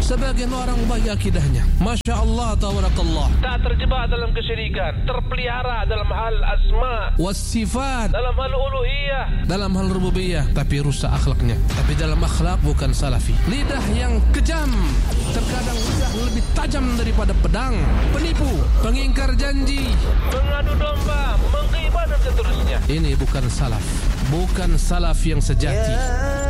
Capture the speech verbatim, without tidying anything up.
Sebagian orang ubah akidahnya, Masya Allah, tabarakallah, tak terjebak dalam kesyirikan, terpelihara dalam hal asma was-sifat, dalam hal uluhiyah, dalam hal rububiyah, tapi rusak akhlaknya. Tapi dalam akhlak bukan salafi. Lidah yang kejam, terkadang lidah lebih tajam daripada pedang, penipu, pengingkar janji, mengadu domba, menggibah dan seterusnya. Ini bukan salaf, bukan salaf yang sejati.